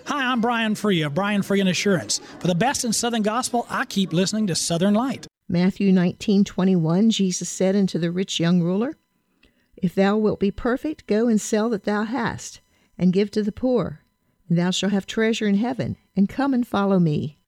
Hi, I'm Brian Free of Brian Free and Assurance. For the best in Southern Gospel, I keep listening to Southern Light. Matthew 19:21, Jesus said unto the rich young ruler, If thou wilt be perfect, go and sell that thou hast, and give to the poor, and thou shalt have treasure in heaven, and come and follow me.